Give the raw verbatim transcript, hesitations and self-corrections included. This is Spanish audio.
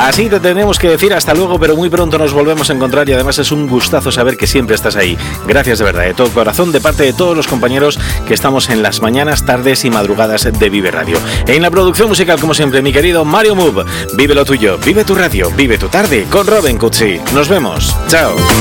Así te tenemos que decir hasta luego, pero muy pronto nos volvemos a encontrar y además es un gustazo saber que siempre estás ahí. Gracias de verdad, de todo corazón, de parte de todos los compañeros que estamos en las mañanas, tardes y madrugadas de Vive Radio. En la producción musical, como siempre, mi querido Mario Move. Vive lo tuyo, vive tu radio, vive tu tarde con Robin Cutsi. Nos vemos. Chao.